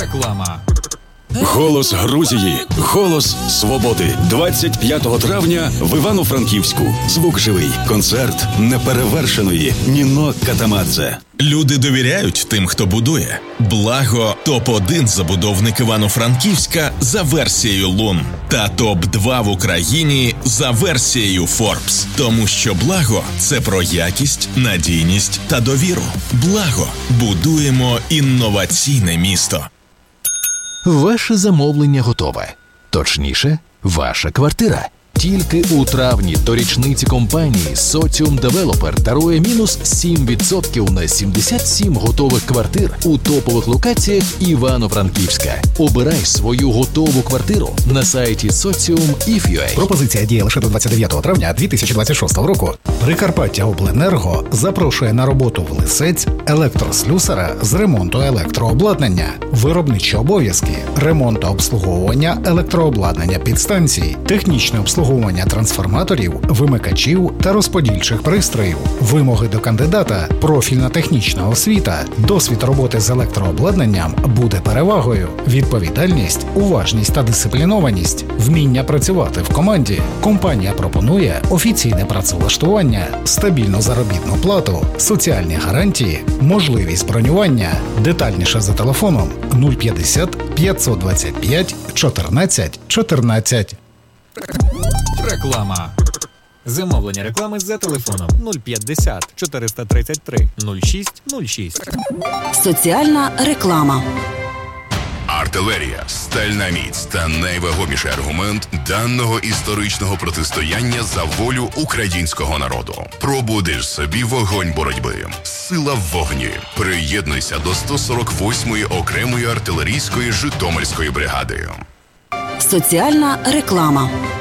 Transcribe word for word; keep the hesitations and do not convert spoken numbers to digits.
Реклама. Голос Грузії, голос свободи. двадцять п'ятого травня в Івано-Франківську. Звук живий. Концерт неперевершеної Ніно Катамадзе. Люди довіряють тим, хто будує. Благо топ один забудовник Івано-Франківська за версією Лун та топ два в Україні за версією Forbes. Тому що Благо – це про якість, надійність та довіру. Благо. Будуємо інноваційне місто. Ваше замовлення готове. Точніше, ваша квартира. Тільки у травні до річниці компанії Socium Developer дарує мінус сім відсотків на сімдесят сім готових квартир у топових локаціях Івано-Франківська. Обирай свою готову квартиру на сайті соціум крапка іф крапка ю а. Пропозиція діє лише до двадцять дев'ятого травня дві тисячі двадцять шостого року. Прикарпаття Обленерго запрошує на роботу в Лисець електрослюсара з ремонту електрообладнання, виробничі обов'язки, ремонт та обслуговування електрообладнання підстанцій, технічне обслуговування трансформаторів, вимикачів та розподільчих пристроїв. Вимоги до кандидата: профільна технічна освіта, досвід роботи з електрообладнанням буде перевагою, відповідальність, уважність та дисциплінованість, вміння працювати в команді. Компанія пропонує офіційне працевлаштування, стабільну заробітну плату, соціальні гарантії, можливість бронювання. Детальніше за телефоном нуль п'ятдесят п'ятсот двадцять п'ять чотирнадцять чотирнадцять. Реклама. Замовлення реклами за телефоном нуль п'ятдесят чотириста тридцять три нуль шість нуль шість. Соціальна реклама. Артилерія, стальна міць та найвагоміший аргумент даного історичного протистояння за волю українського народу. Пробудиш собі вогонь боротьби. Сила в вогні. Приєднуйся до сто сорок восьмої окремої артилерійської Житомирської бригади. Соціальна реклама.